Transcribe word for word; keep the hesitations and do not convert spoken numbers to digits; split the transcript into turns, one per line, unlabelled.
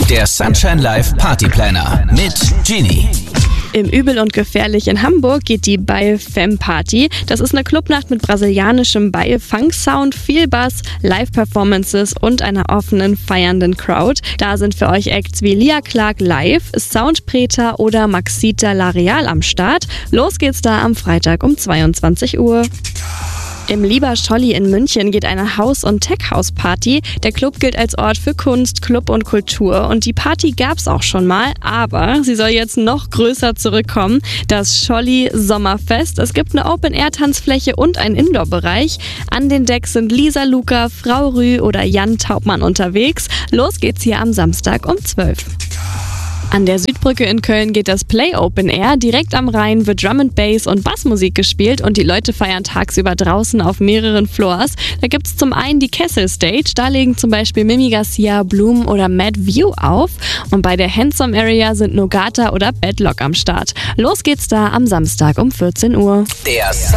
Der Sunshine Live Partyplanner mit Genie.
Im Übel und Gefährlich in Hamburg geht die Baie Femme Party. Das ist eine Clubnacht mit brasilianischem Baie-Funk-Sound, viel Bass, Live-Performances und einer offenen, feiernden Crowd. Da sind für euch Acts wie Lia Clark live, Soundpreta oder Maxita L'Areal am Start. Los geht's da am Freitag um zweiundzwanzig Uhr. Im Lieber Scholli in München geht eine House- und Tech-House-Party. Der Club gilt als Ort für Kunst, Club und Kultur. Und die Party gab's auch schon mal, aber sie soll jetzt noch größer zurückkommen. Das Scholli Sommerfest. Es gibt eine Open-Air-Tanzfläche und einen Indoor-Bereich. An den Decks sind Lisa Luca, Frau Rü oder Jan Taubmann unterwegs. Los geht's hier am Samstag um zwölf. An der Südbrücke in Köln geht das Play Open Air. Direkt am Rhein wird Drum and Bass und Bassmusik gespielt und die Leute feiern tagsüber draußen auf mehreren Floors. Da gibt's zum einen die Kessel Stage, da legen zum Beispiel Mimi Garcia, Bloom oder Mad View auf. Und bei der Handsome Area sind Nogata oder Bedlock am Start. Los geht's da am Samstag um vierzehn Uhr.
Der